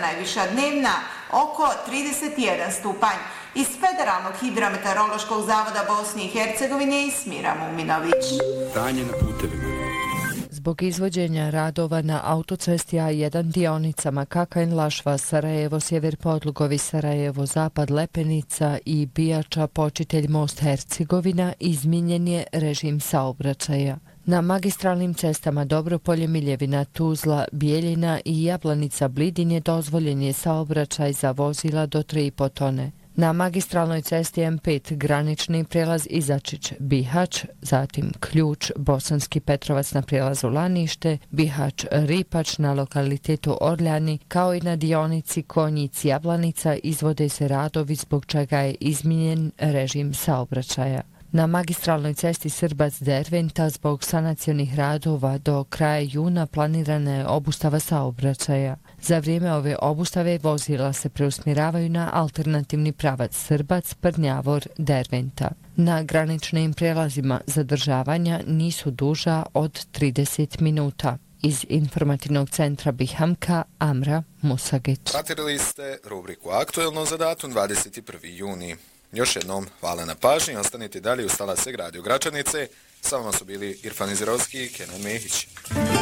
najviša dnevna oko 31 stupanj. Iz Federalnog hidrometeorološkog zavoda Bosne i Hercegovine Ismira Muminović. Stanje na putevima. Zbog izvođenja radova na autocesti A1 dionicama Kakanj-Lašva, Sarajevo-Sjever Podlugovi, Sarajevo-Zapad Lepenica i Bijača Počitelj Most Hercegovina izmijenjen je režim saobraćaja. Na magistralnim cestama Dobropolje, Miljevina, Tuzla, Bijeljina i Jablanica Blidin dozvoljen je saobraćaj za vozila do 3,5 tone. Na magistralnoj cesti M5 granični prijelaz Izačić-Bihać, zatim Ključ, Bosanski Petrovac na prijelazu Lanište, Bihać-Ripač na lokalitetu Orljani, kao i na dionici Konjic-Jablanica izvode se radovi zbog čega je izmijenjen režim saobraćaja. Na magistralnoj cesti Srbac-Derventa zbog sanacionih radova do kraja juna planirana je obustava saobraćaja. Za vrijeme ove obustave vozila se preusmjeravaju na alternativni pravac Srbac-Prnjavor-Derventa. Na graničnim prijelazima zadržavanja nisu duža od 30 minuta. Iz informativnog centra Bihamka, Amra Musagić. Pratili ste rubriku Aktuelno za datum 21. juni. Još jednom hvala na pažnji, ostanite dalje uz talaseg Radio Gračanice. Sa vama su bili Irfan Izirovski i Kenan Mehić.